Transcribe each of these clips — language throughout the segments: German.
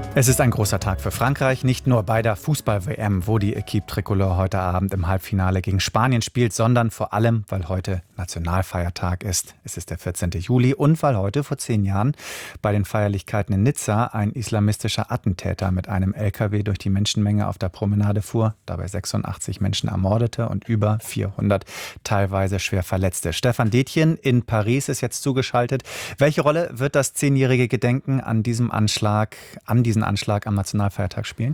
Es ist ein großer Tag für Frankreich, nicht nur bei der Fußball-WM, wo die Équipe Tricolore heute Abend im Halbfinale gegen Spanien spielt, sondern vor allem, weil heute Nationalfeiertag ist. Es ist der 14. Juli und weil heute vor 10 Jahren bei den Feierlichkeiten in Nizza ein islamistischer Attentäter mit einem LKW durch die Menschenmenge auf der Promenade fuhr, dabei 86 Menschen ermordete und über 400 teilweise schwer verletzte. Stefan Detjen in Paris ist jetzt zugeschaltet. Welche Rolle wird das 10-jährige Gedenken an diesen Anschlag am Nationalfeiertag spielen?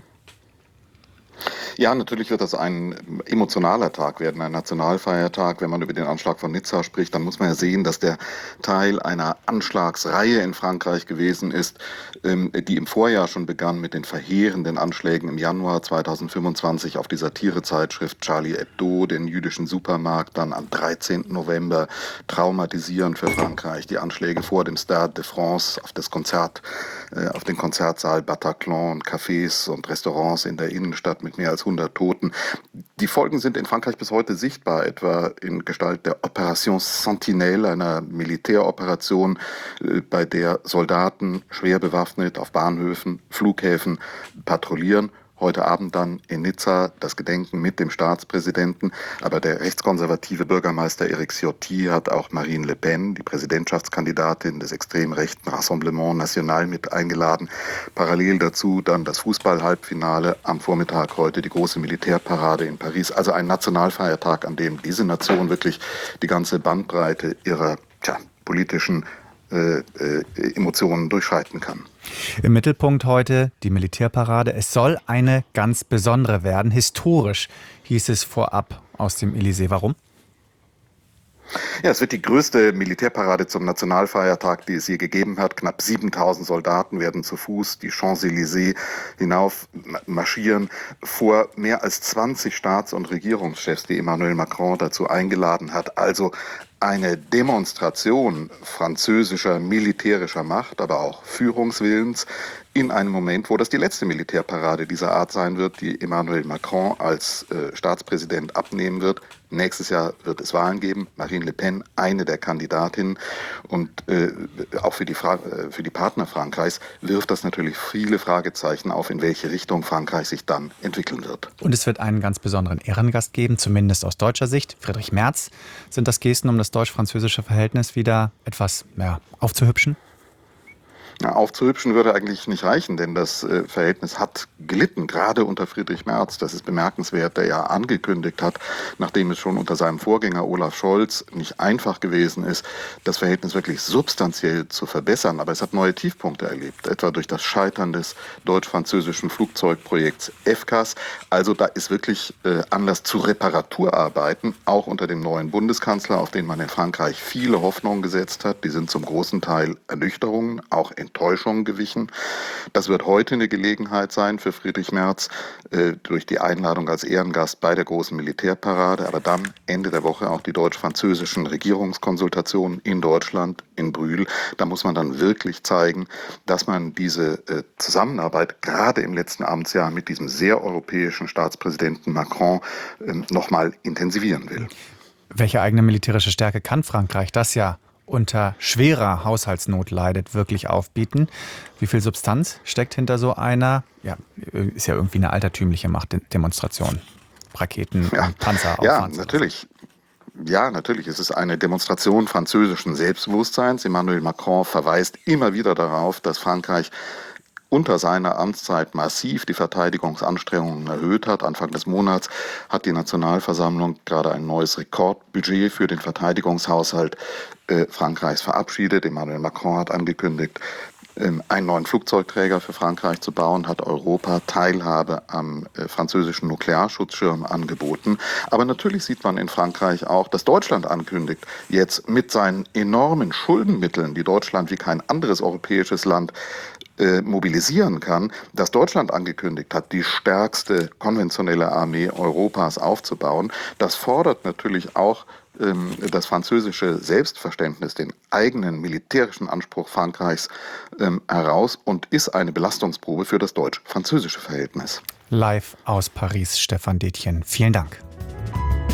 Ja, natürlich wird das ein emotionaler Tag werden, ein Nationalfeiertag. Wenn man über den Anschlag von Nizza spricht, dann muss man ja sehen, dass der Teil einer Anschlagsreihe in Frankreich gewesen ist, die im Vorjahr schon begann mit den verheerenden Anschlägen im Januar 2025 auf die Satirezeitschrift Charlie Hebdo, den jüdischen Supermarkt, dann am 13. November traumatisierend für Frankreich. Die Anschläge vor dem Stade de France, auf den Konzertsaal Bataclan und Cafés und Restaurants in der Innenstadt mit mehr als 100 Toten. Die Folgen sind in Frankreich bis heute sichtbar, etwa in Gestalt der Opération Sentinelle, einer Militäroperation, bei der Soldaten schwer bewaffnet auf Bahnhöfen, Flughäfen patrouillieren. Heute Abend dann in Nizza das Gedenken mit dem Staatspräsidenten. Aber der rechtskonservative Bürgermeister Éric Ciotti hat auch Marine Le Pen, die Präsidentschaftskandidatin des extrem rechten Rassemblement National, mit eingeladen. Parallel dazu dann das Fußball-Halbfinale, am Vormittag heute die große Militärparade in Paris. Also ein Nationalfeiertag, an dem diese Nation wirklich die ganze Bandbreite ihrer politischen Emotionen durchschreiten kann. Im Mittelpunkt heute die Militärparade. Es soll eine ganz besondere werden. Historisch hieß es vorab aus dem Élysée. Warum? Ja, es wird die größte Militärparade zum Nationalfeiertag, die es je gegeben hat. Knapp 7000 Soldaten werden zu Fuß die Champs-Élysées hinauf marschieren, vor mehr als 20 Staats- und Regierungschefs, die Emmanuel Macron dazu eingeladen hat. Also eine Demonstration französischer militärischer Macht, aber auch Führungswillens in einem Moment, wo das die letzte Militärparade dieser Art sein wird, die Emmanuel Macron als Staatspräsident abnehmen wird. Nächstes Jahr wird es Wahlen geben. Marine Le Pen, eine der Kandidatinnen. Und auch für die Partner Frankreichs wirft das natürlich viele Fragezeichen auf, in welche Richtung Frankreich sich dann entwickeln wird. Und es wird einen ganz besonderen Ehrengast geben, zumindest aus deutscher Sicht. Friedrich Merz. Sind das Gesten, um das deutsch-französische Verhältnis wieder etwas aufzuhübschen? Aufzuhübschen würde eigentlich nicht reichen, denn das Verhältnis hat gelitten, gerade unter Friedrich Merz. Das ist bemerkenswert, der ja angekündigt hat, nachdem es schon unter seinem Vorgänger Olaf Scholz nicht einfach gewesen ist, das Verhältnis wirklich substanziell zu verbessern. Aber es hat neue Tiefpunkte erlebt, etwa durch das Scheitern des deutsch-französischen Flugzeugprojekts FCAS. Also da ist wirklich Anlass zu Reparaturarbeiten, auch unter dem neuen Bundeskanzler, auf den man in Frankreich viele Hoffnungen gesetzt hat. Die sind zum großen Teil Ernüchterungen, auch Enttäuschung gewichen. Das wird heute eine Gelegenheit sein für Friedrich Merz durch die Einladung als Ehrengast bei der großen Militärparade, aber dann Ende der Woche auch die deutsch-französischen Regierungskonsultationen in Deutschland, in Brühl. Da muss man dann wirklich zeigen, dass man diese Zusammenarbeit gerade im letzten Amtsjahr mit diesem sehr europäischen Staatspräsidenten Macron nochmal intensivieren will. Welche eigene militärische Stärke kann Frankreich, das ja unter schwerer Haushaltsnot leidet, wirklich aufbieten? Wie viel Substanz steckt hinter so einer, ist ja irgendwie eine altertümliche Machtdemonstration? Raketen, Panzer auffahren. Ja, natürlich. Ja, natürlich. Es ist eine Demonstration französischen Selbstbewusstseins. Emmanuel Macron verweist immer wieder darauf, dass Frankreich unter seiner Amtszeit massiv die Verteidigungsanstrengungen erhöht hat. Anfang des Monats hat die Nationalversammlung gerade ein neues Rekordbudget für den Verteidigungshaushalt Frankreichs verabschiedet. Emmanuel Macron hat angekündigt, einen neuen Flugzeugträger für Frankreich zu bauen, hat Europa Teilhabe am französischen Nuklearschutzschirm angeboten. Aber natürlich sieht man in Frankreich auch, dass Deutschland ankündigt, jetzt mit seinen enormen Schuldenmitteln, die Deutschland wie kein anderes europäisches Land mobilisieren kann, dass Deutschland angekündigt hat, die stärkste konventionelle Armee Europas aufzubauen. Das fordert natürlich auch das französische Selbstverständnis, den eigenen militärischen Anspruch Frankreichs heraus und ist eine Belastungsprobe für das deutsch-französische Verhältnis. Live aus Paris, Stefan Detjen. Vielen Dank.